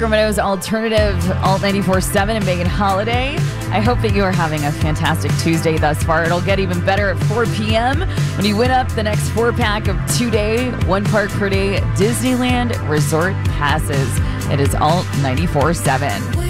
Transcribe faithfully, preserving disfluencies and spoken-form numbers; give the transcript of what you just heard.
Sacramento's alternative Alt ninety-four point seven and Megan Holiday. I hope that you are having a fantastic Tuesday thus far. It'll get even better at four p.m. when you win up the next four-pack of two-day, one-park per day Disneyland Resort passes. It is Alt ninety-four point seven.